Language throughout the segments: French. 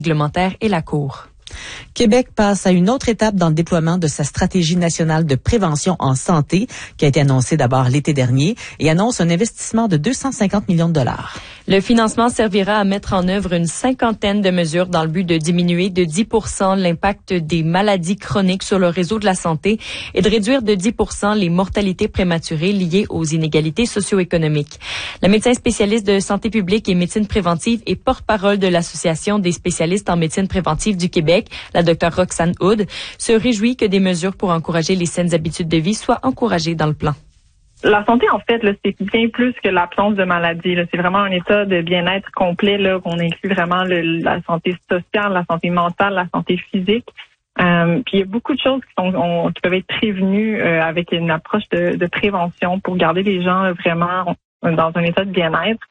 réglementaire et la Cour. Québec passe à une autre étape dans le déploiement de sa stratégie nationale de prévention en santé, qui a été annoncée d'abord l'été dernier, et annonce un investissement de 250 millions de dollars. Le financement servira à mettre en œuvre une cinquantaine de mesures dans le but de diminuer de 10% l'impact des maladies chroniques sur le réseau de la santé et de réduire de 10% les mortalités prématurées liées aux inégalités socio-économiques. La médecin spécialiste de santé publique et médecine préventive et porte-parole de l'Association des spécialistes en médecine préventive du Québec, la Dr Roxane Hood, se réjouit que des mesures pour encourager les saines habitudes de vie soient encouragées dans le plan. La santé, en fait, là, c'est bien plus que l'absence de maladie. Là. C'est vraiment un état de bien-être complet, là, qu'on inclut vraiment la santé sociale, la santé mentale, la santé physique. Puis il y a beaucoup de choses qui peuvent être prévenues avec une approche de prévention pour garder les gens vraiment dans un état de bien-être.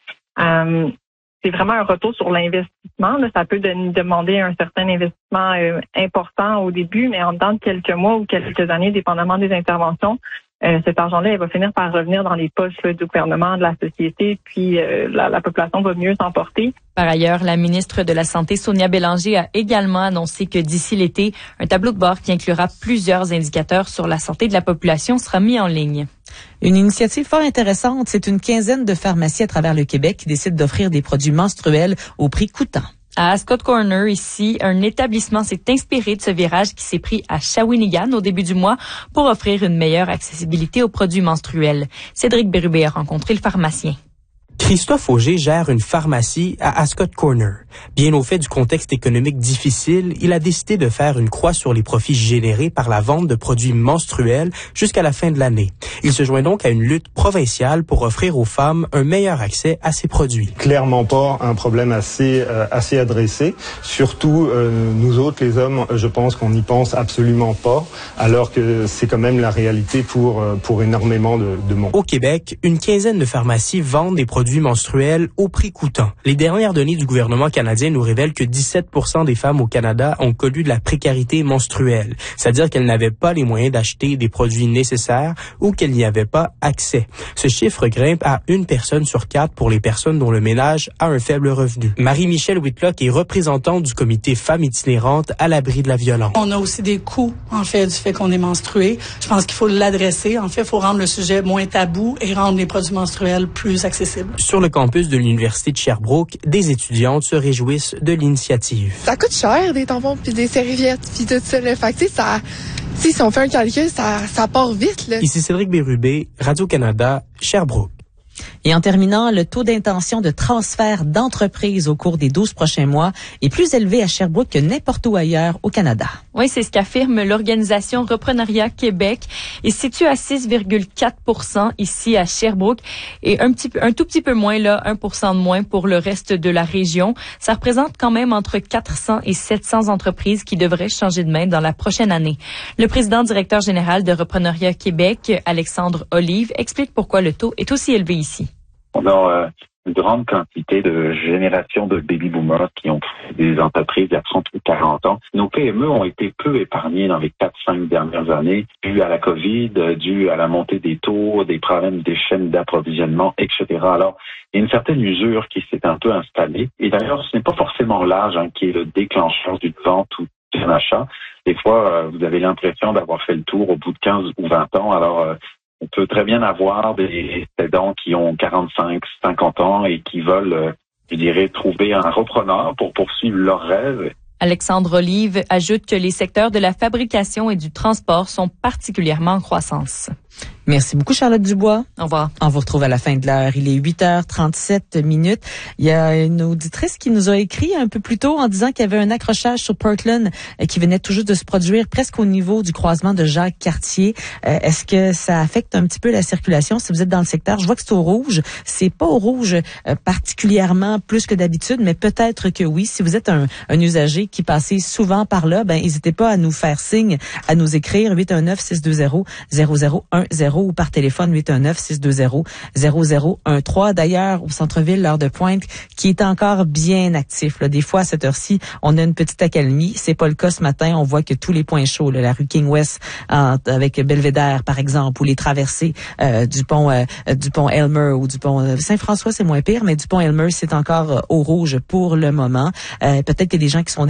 C'est vraiment un retour sur l'investissement. Là. Ça peut demander un certain investissement important au début, mais en dedans de quelques mois ou quelques années, dépendamment des interventions, cet argent-là, il va finir par revenir dans les poches là, du gouvernement, de la société, puis la population va mieux s'en porter. Par ailleurs, la ministre de la Santé, Sonia Bélanger, a également annoncé que d'ici l'été, un tableau de bord qui inclura plusieurs indicateurs sur la santé de la population sera mis en ligne. Une initiative fort intéressante, c'est une quinzaine de pharmacies à travers le Québec qui décident d'offrir des produits menstruels au prix coûtant. À Ascot Corner, ici, un établissement s'est inspiré de ce virage qui s'est pris à Shawinigan au début du mois pour offrir une meilleure accessibilité aux produits menstruels. Cédric Bérubé a rencontré le pharmacien. Christophe Auger gère une pharmacie à Ascot Corner. Bien au fait du contexte économique difficile, il a décidé de faire une croix sur les profits générés par la vente de produits menstruels jusqu'à la fin de l'année. Il se joint donc à une lutte provinciale pour offrir aux femmes un meilleur accès à ces produits. Clairement pas un problème assez adressé. Surtout, nous autres, les hommes, je pense qu'on n'y pense absolument pas, alors que c'est quand même la réalité pour énormément de monde. Au Québec, une quinzaine de pharmacies vendent des produits menstruels au prix coûtant. Les dernières données du gouvernement canadien nous révèlent que 17% des femmes au Canada ont connu de la précarité menstruelle, c'est-à-dire qu'elles n'avaient pas les moyens d'acheter des produits nécessaires ou qu'elles n'y avaient pas accès. Ce chiffre grimpe à 1 personne sur 4 pour les personnes dont le ménage a un faible revenu. Marie-Michelle Whitlock est représentante du comité Femmes itinérantes à l'abri de la violence. On a aussi des coûts, en fait, du fait qu'on est menstrué. Je pense qu'il faut l'adresser. En fait, il faut rendre le sujet moins tabou et rendre les produits menstruels plus accessibles. Sur le campus de l'Université de Sherbrooke, des étudiantes se réjouissent de l'initiative. Ça coûte cher, des tampons puis des serviettes puis tout ça. Là. Fait que, si on fait un calcul, ça part vite. Là. Ici Cédric Bérubé, Radio-Canada, Sherbrooke. Et en terminant, le taux d'intention de transfert d'entreprises au cours des 12 prochains mois est plus élevé à Sherbrooke que n'importe où ailleurs au Canada. Oui, c'est ce qu'affirme l'organisation Repreneuriat Québec. Il se situe à 6,4% ici à Sherbrooke et un tout petit peu moins, là, 1% de moins pour le reste de la région. Ça représente quand même entre 400 et 700 entreprises qui devraient changer de main dans la prochaine année. Le président directeur général de Repreneuriat Québec, Alexandre Olive, explique pourquoi le taux est aussi élevé ici. On a une grande quantité de générations de baby-boomers qui ont créé des entreprises il y a 30 ou 40 ans. Nos PME ont été peu épargnées dans les 4-5 dernières années, dû à la COVID, dû à la montée des taux, des problèmes des chaînes d'approvisionnement, etc. Alors, il y a une certaine usure qui s'est un peu installée. Et d'ailleurs, ce n'est pas forcément l'âge qui est le déclencheur d'une vente ou d'un achat. Des fois, vous avez l'impression d'avoir fait le tour au bout de 15 ou 20 ans. Alors, on peut très bien avoir des aidants qui ont 45, 50 ans et qui veulent, trouver un repreneur pour poursuivre leurs rêves. Alexandre Olive ajoute que les secteurs de la fabrication et du transport sont particulièrement en croissance. Merci beaucoup, Charlotte Dubois. Au revoir. On vous retrouve à la fin de l'heure. Il est 8h37. Il y a une auditrice qui nous a écrit un peu plus tôt en disant qu'il y avait un accrochage sur Portland qui venait tout juste de se produire presque au niveau du croisement de Jacques-Cartier. Est-ce que ça affecte un petit peu la circulation si vous êtes dans le secteur? Je vois que c'est au rouge. C'est pas au rouge particulièrement plus que d'habitude, mais peut-être que oui. Si vous êtes un usager qui passez souvent par là, n'hésitez pas à nous faire signe, à nous écrire 819-620-0010. ou par téléphone 819-620-0013. D'ailleurs, au centre-ville, l'heure de pointe, qui est encore bien actif. Là. Des fois, à cette heure-ci, on a une petite accalmie. C'est pas le cas ce matin. On voit que tous les points chauds, là, la rue King West, avec Belvédère, par exemple, ou les traversées du pont Elmer ou du pont Saint-François, c'est moins pire, mais du pont Elmer, c'est encore au rouge pour le moment. Peut-être qu'il y a des gens qui sont